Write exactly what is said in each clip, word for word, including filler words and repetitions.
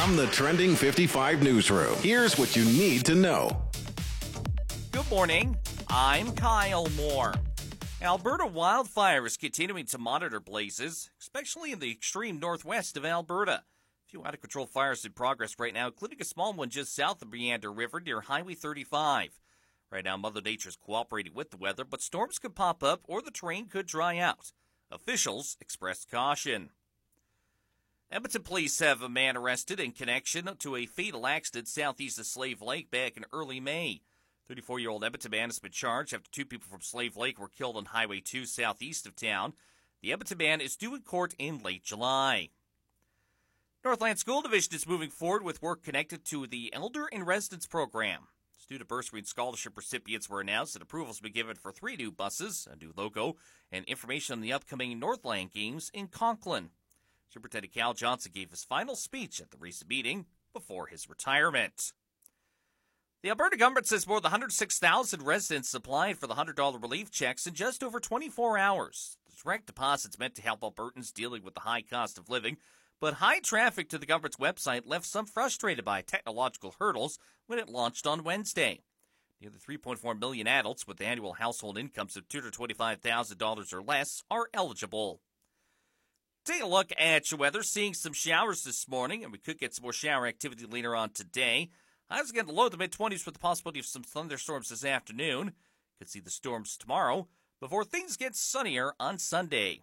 From the Trending fifty-five newsroom, here's what you need to know. Good morning. I'm Kyle Moore. Alberta wildfires continuing to monitor blazes, especially in the extreme northwest of Alberta. A few out-of-control fires in progress right now, including a small one just south of Meander River near Highway thirty-five. Right now, Mother Nature's cooperating with the weather, but storms could pop up or the terrain could dry out. Officials expressed caution. Edmonton police have a man arrested in connection to a fatal accident southeast of Slave Lake back in early May. thirty-four-year-old Edmonton man has been charged after two people from Slave Lake were killed on Highway two southeast of town. The Edmonton man is due in court in late July. Northland School Division is moving forward with work connected to the Elder in Residence program. Student bursary and scholarship recipients were announced and approvals have been given for three new buses, a new logo, and information on the upcoming Northland Games in Conklin. Superintendent Cal Johnson gave his final speech at the recent meeting before his retirement. The Alberta government says more than one hundred six thousand residents applied for the one hundred dollars relief checks in just over twenty-four hours. The direct deposits meant to help Albertans dealing with the high cost of living, but high traffic to the government's website left some frustrated by technological hurdles when it launched on Wednesday. Nearly three point four million adults with annual household incomes of two hundred twenty-five thousand dollars or less are eligible. Take a look at your weather. Seeing some showers this morning, and we could get some more shower activity later on today. Highs getting low to mid-twenties with the possibility of some thunderstorms this afternoon. Could see the storms tomorrow before things get sunnier on Sunday.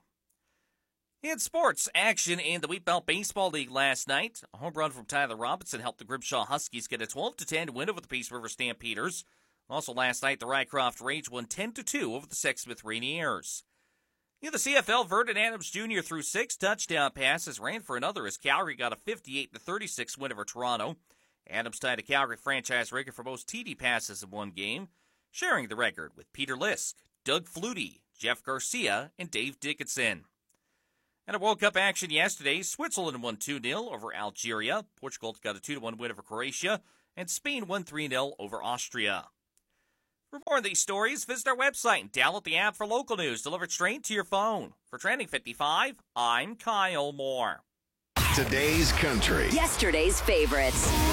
In sports, action in the Wheatbelt Baseball League last night. A home run from Tyler Robinson helped the Grimshaw Huskies get a twelve to ten win over the Peace River Stampeders. Also last night, the Rycroft Rage won ten to two over the Sexsmith Rainiers. In the C F L, Vernon Adams Junior threw six touchdown passes, ran for another as Calgary got a fifty-eight to thirty-six win over Toronto. Adams tied a Calgary franchise record for most T D passes in one game, sharing the record with Peter Lisk, Doug Flutie, Jeff Garcia, and Dave Dickinson. And a World Cup action yesterday, Switzerland won two nil over Algeria, Portugal got a two to one win over Croatia, and Spain won three nil over Austria. For more of these stories, visit our website and download the app for local news delivered straight to your phone. For Trending fifty-five, I'm Kyle Moore. Today's country. Yesterday's favorites.